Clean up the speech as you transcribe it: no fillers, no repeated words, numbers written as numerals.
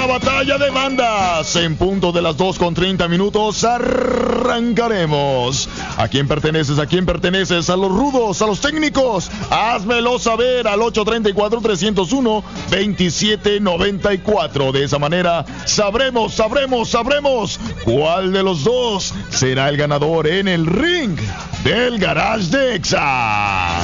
la batalla de bandas. En punto de las 2:30 arrancaremos. ¿A quién perteneces? ¿A quién perteneces? ¿A los rudos? ¿A los técnicos? Házmelo saber al 834-301-2794. De esa manera sabremos cuál de los dos será el ganador en el ring del Garage de Exa.